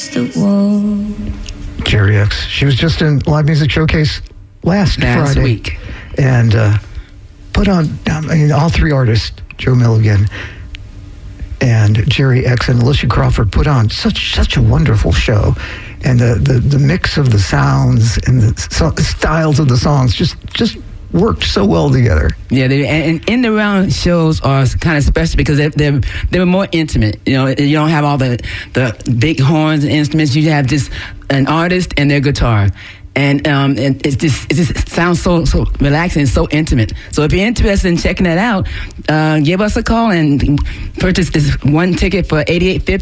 Jerry X. She was just in Live Music Showcase last Friday week, and put on. All three artists, Joe Milligan and Jerry X and Alicia Crawford, put on such a wonderful show, and the mix of the sounds and the styles of the songs just worked so well together. Yeah, and in the round shows are kind of special because they're more intimate. You know, you don't have all the big horns and instruments. You have just an artist and their guitar. And it just sounds so relaxing, so intimate. So if you're interested in checking that out, give us a call and purchase this one ticket for $88.50.